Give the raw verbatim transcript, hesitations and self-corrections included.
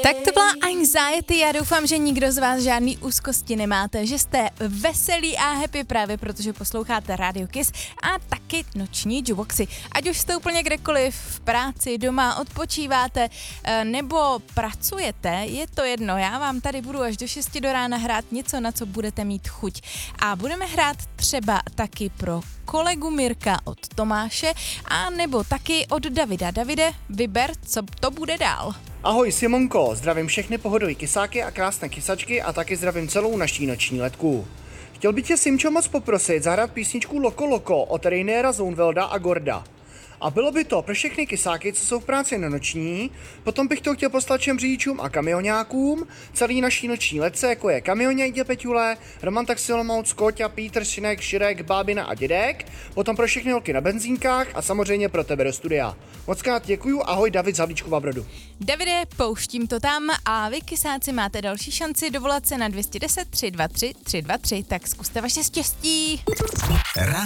Tak to byla Anxiety, já doufám, že nikdo z vás žádný úzkosti nemáte, že jste veselí a happy právě, protože posloucháte Radio Kiss a taky noční Juboxy. Ať už jste úplně kdekoliv, v práci, doma, odpočíváte nebo pracujete, je to jedno, já vám tady budu až do šesti do rána hrát něco, na co budete mít chuť. A budeme hrát třeba taky pro kolegu Mirka od Tomáše a nebo taky od Davida. Davide, vyber, co to bude dál. Ahoj Simonko, zdravím všechny pohodový kysáky a krásné kysačky a taky zdravím celou naší noční letku. Chtěl bych tě, Simčo, moc poprosit zahrát písničku Loko Loko od Rainiera Zounvelda a Gorda. A bylo by to pro všechny kysáky, co jsou v práci na noční, potom bych to chtěl poslat všem řidičům a kamionákům, celý naší noční letce, jako je Kamionějtě Peťule, Roman Taxilomouc, Kóťa, Pítr, Šinek, Širek, Bábina a Dědek, potom pro všechny holky na benzínkách a samozřejmě pro tebe do studia. Moc krát děkuju, ahoj David z Havlíčkova Brodu. Davide, pouštím to tam a vy kysáci máte další šanci dovolat se na dvě stě deset tři sta dvacet tři tři sta dvacet tři, tak zkuste vaše štěstí.